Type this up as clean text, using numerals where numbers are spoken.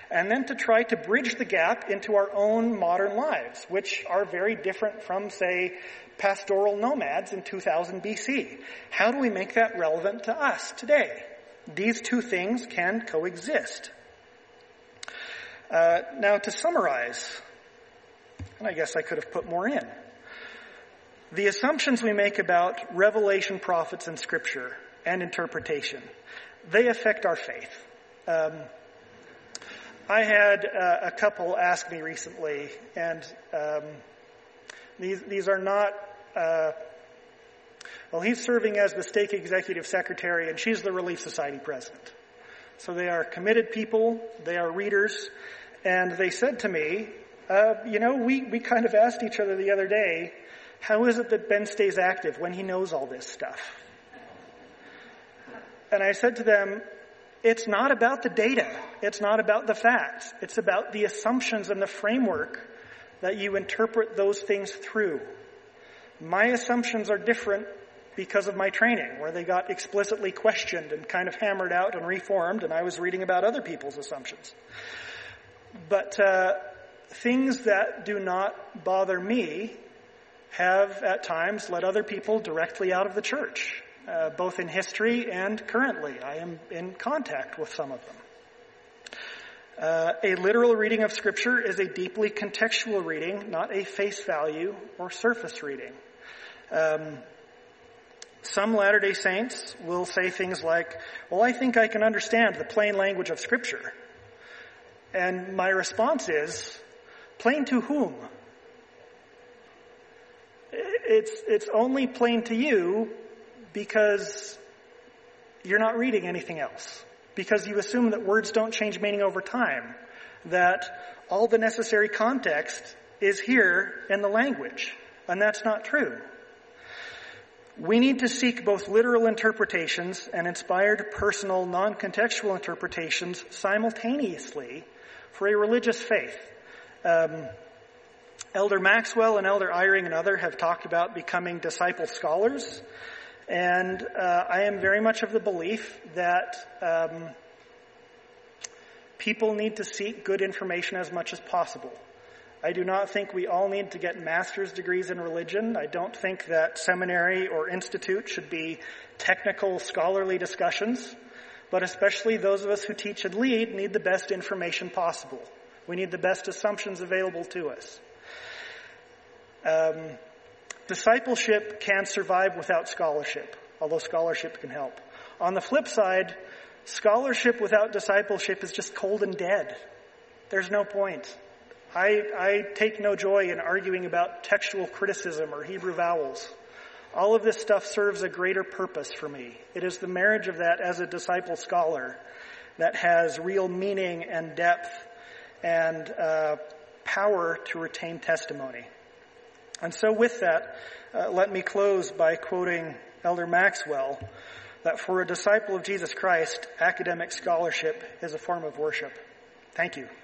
and then to try to bridge the gap into our own modern lives, which are very different from, say, pastoral nomads in 2000 BC. How do we make that relevant to us today? These two things can coexist. Now, to summarize, and I guess I could have put more in, the assumptions we make about revelation, prophets, and Scripture and interpretation, they affect our faith. I had a couple ask me recently, and these are not, he's serving as the stake executive secretary, and she's the Relief Society president. So they are committed people, they are readers, and they said to me, we kind of asked each other the other day, how is it that Ben stays active when he knows all this stuff? And I said to them, it's not about the data. It's not about the facts. It's about the assumptions and the framework that you interpret those things through. My assumptions are different because of my training, where they got explicitly questioned and kind of hammered out and reformed, and I was reading about other people's assumptions. But things that do not bother me have at times led other people directly out of the church, both in history and currently. I am in contact with some of them. A literal reading of Scripture is a deeply contextual reading, not a face value or surface reading. Some Latter-day Saints will say things like, well, I think I can understand the plain language of Scripture. And my response is, plain to whom? It's only plain to you because you're not reading anything else. Because you assume that words don't change meaning over time. That all the necessary context is here in the language. And that's not true. We need to seek both literal interpretations and inspired personal, non-contextual interpretations simultaneously for a religious faith. Elder Maxwell and Elder Eyring and others have talked about becoming disciple scholars. And I am very much of the belief that people need to seek good information as much as possible. I do not think we all need to get master's degrees in religion. I don't think that seminary or institute should be technical, scholarly discussions. But especially those of us who teach and lead need the best information possible. We need the best assumptions available to us. Discipleship can survive without scholarship, although scholarship can help. On the flip side, scholarship without discipleship is just cold and dead. There's no point. I take no joy in arguing about textual criticism or Hebrew vowels. All of this stuff serves a greater purpose for me. It is the marriage of that as a disciple scholar that has real meaning and depth and power to retain testimony. And so with that, let me close by quoting Elder Maxwell, that for a disciple of Jesus Christ, academic scholarship is a form of worship. Thank you.